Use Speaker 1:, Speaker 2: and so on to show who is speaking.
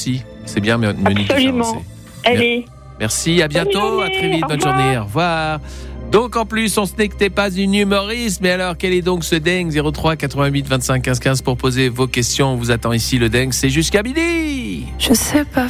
Speaker 1: aussi. C'est bien, mais mieux
Speaker 2: Absolument. Allez.
Speaker 1: Merci, à bientôt, à très vite, bonne journée, au revoir. Donc en plus, on se n'était pas une humoriste, mais alors quel est donc ce dingue? 03 88 25 15 15 pour poser vos questions. On vous attend ici, le dingue, c'est jusqu'à midi.
Speaker 3: Je sais pas